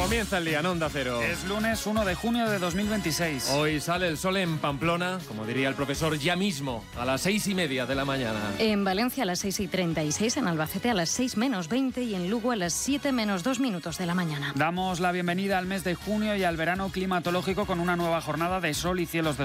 Comienza el día en Onda Cero. Es lunes 1 de junio de 2026. Hoy sale el sol en Pamplona, como diría el profesor, ya mismo, a las 6:30 de la mañana. En Valencia a las 6:36, en Albacete a las 6 menos 20 y en Lugo a las 7 menos 2 minutos de la mañana. Damos la bienvenida al mes de junio y al verano climatológico con una nueva jornada de sol y cielos despejados.